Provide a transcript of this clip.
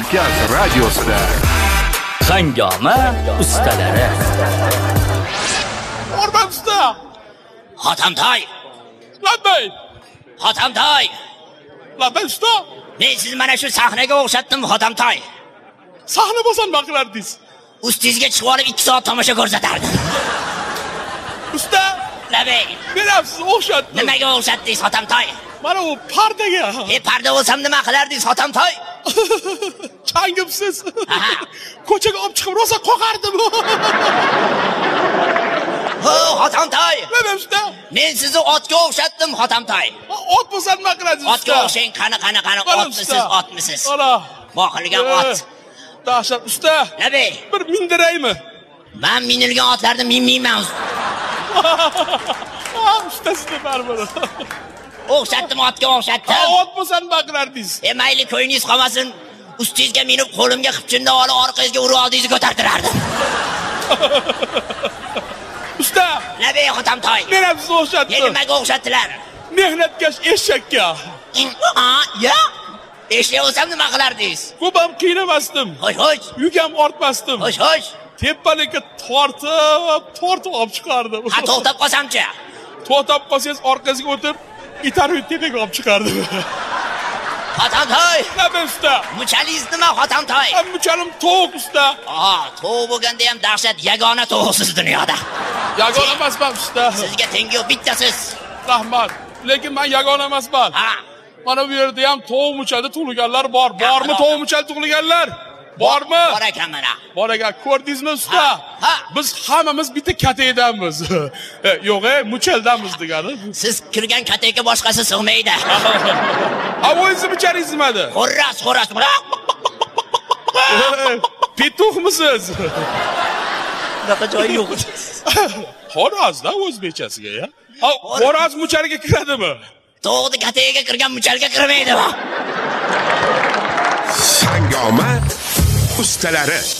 Markaz radiosida Hangoma ustalari. O'rban usta. Xotamtoy. Labbay. Xotamtoy. Labbay usta. Men sizni mana shu sahnaga o'xshatdim, Xotamtoy. Sahna bo'lsa nima qilardingiz? Ustingizga chiqib olib 2 soat tomosha ko'rsatardim. Usta. Labbay. Men ham sizni o'xshatdim. Nimaga o'xshatdingiz, Xotamtoy? Mana u pardaga. Parda bo'lsam nima qilardingiz, Xotamtoy? Changimsiz. Ko'chaga olib chiqib rosa qo'qardim. Ho, Xotamtoy. Nima usta? Men sizni otga o'xshatdim, Xotamtoy. Ot bo'lsa nima qiladingiz usta? Otga o'xshang, qani otmisiz, otmisiz. Mana. Boqilgan ot. Dahshat usta. Labbay. Bir mindiraymi? Men minilgan otlarni minmayman. Usta sizni baribir. O'xshatdim, otga o'xshatdim. Ot bo'lsa nima qilardingiz? Mayli ko'yingiz qolmasin. Ustingizga minib qo'limga qipchinda olib orqangizga urib oldingizni ko'tartirardim. Usta. Labbay, Xotamtoy. Men ham sizni o'xshatdim. Nimaga o'xshatdilar? Mehnatkash eshakka. Ya. Eshak bo'lsam nima qilardingiz? Ko'p ham qiynamasdim. Xo'sh. Yuk ham ortmasdim. Xo'sh. Tepalikka tortib olib chiqardim. Ha, to'xtab qolsamchi? To'xtab qolsangiz orqasiga o'tib, itarib tepaga olib chiqardim. Xotamtoy. Nima usta? Muchalingiz nima, Xotamtoy? Muchalim tovuq usta. Tovuq bo'lganda ham dahshat, yagona tovuqsiz dunyoda. Yagona emasman usta. Sizga tengi yo'q, bittasiz. Rahmat. Lekin men yagona emasman. Mana bu yerda ham tovuq muchali tug'ilganlar bor. Bormi tovuq muchali tug'ilganlar? Bormi? Bor ekan mana. Bor ekan, ko'rdingizmi usta? Biz hammamiz bitta katakdanmiz. Yo'q, muchaldamiz degani. Siz kirgan katakka boshqasi sig'maydi. O'zingiz bicharingiz nimada? Xo'ras. Petuxmisiz? Bunaqa joyi yo'q. Xo'razda o'zbekchasiga ya. Xo'raz muchaliga kiradimi? To'g'ri katagiga kirgan muchalga kirmaydimi? Hangoma ustalari.